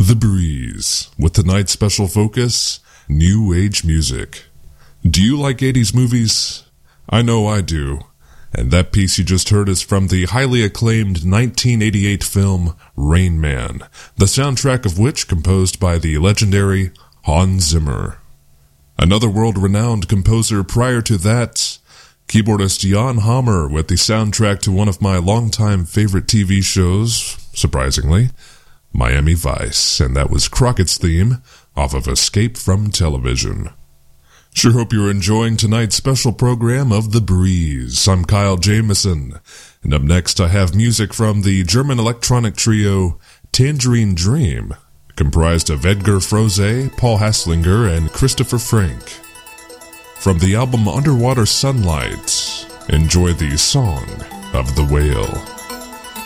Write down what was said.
The Breeze, with tonight's special focus, New Age music. Do you like 80s movies? I know I do. And that piece you just heard is from the highly acclaimed 1988 film Rain Man, the soundtrack of which composed by the legendary Hans Zimmer. Another world-renowned composer prior to that, keyboardist Jan Hammer with the soundtrack to one of my longtime favorite TV shows, surprisingly, Miami Vice, and that was Crockett's theme off of Escape from Television. Sure hope you're enjoying tonight's special program of The Breeze. I'm Kyle Jameson, and up next I have music from the German electronic trio Tangerine Dream, comprised of Edgar Froese, Paul Haslinger, and Christopher Frank. From the album Underwater Sunlight, enjoy the Song of the Whale.